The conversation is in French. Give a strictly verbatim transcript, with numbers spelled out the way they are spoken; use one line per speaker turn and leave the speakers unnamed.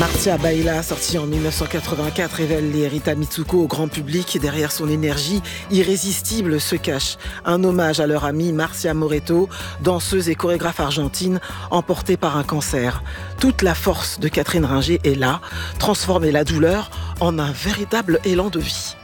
Marcia Baila, sortie en mille neuf cent quatre-vingt-quatre, révèle les Rita Mitsuko au grand public. Derrière son énergie irrésistible se cache un hommage à leur amie Marcia Moretto, danseuse et chorégraphe argentine emportée par un cancer. Toute la force de Catherine Ringer est là, transformer la douleur en un véritable élan de vie.